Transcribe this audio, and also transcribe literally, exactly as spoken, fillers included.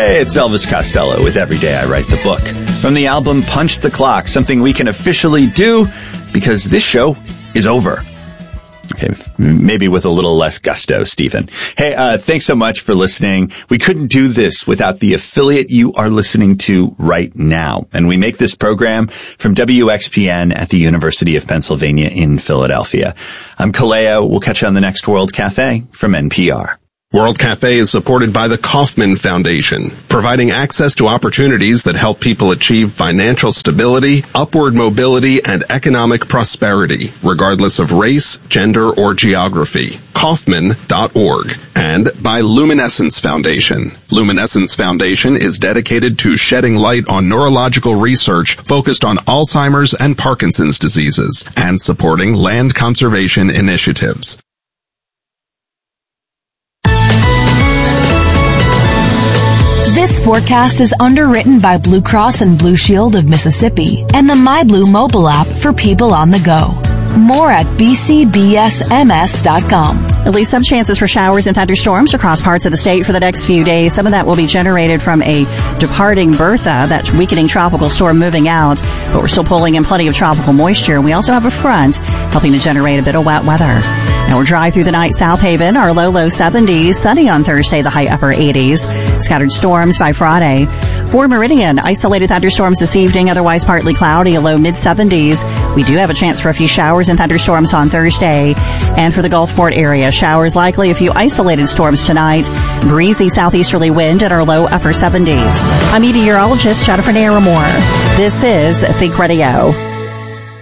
Hey, it's Elvis Costello with Every Day I Write the Book. From the album Punch the Clock, something we can officially do because this show is over. Okay, maybe with a little less gusto, Stephen. Hey, uh, thanks so much for listening. We couldn't do this without the affiliate you are listening to right now. And we make this program from W X P N at the University of Pennsylvania in Philadelphia. I'm Kaleo. We'll catch you on the next World Cafe from N P R. World Cafe is supported by the Kauffman Foundation, providing access to opportunities that help people achieve financial stability, upward mobility, and economic prosperity, regardless of race, gender, or geography. Kauffman dot org. And by Luminescence Foundation. Luminescence Foundation is dedicated to shedding light on neurological research focused on Alzheimer's and Parkinson's diseases, and supporting land conservation initiatives. This forecast is underwritten by Blue Cross and Blue Shield of Mississippi and the MyBlue mobile app for people on the go. More at b c b s m s dot com. At least some chances for showers and thunderstorms across parts of the state for the next few days. Some of that will be generated from a departing Bertha, that weakening tropical storm moving out, but we're still pulling in plenty of tropical moisture. We also have a front helping to generate a bit of wet weather. Now we're dry through the night. South Haven, our low, low seventies. Sunny on Thursday, the high upper eighties. Scattered storms by Friday. Fort Meridian, isolated thunderstorms this evening, otherwise partly cloudy, a low mid seventies. We do have a chance for a few showers and thunderstorms on Thursday. And for the Gulfport area, showers likely, a few isolated storms tonight. Breezy southeasterly wind at our low upper seventies. I'm meteorologist Jennifer Naramore. This is Think Radio.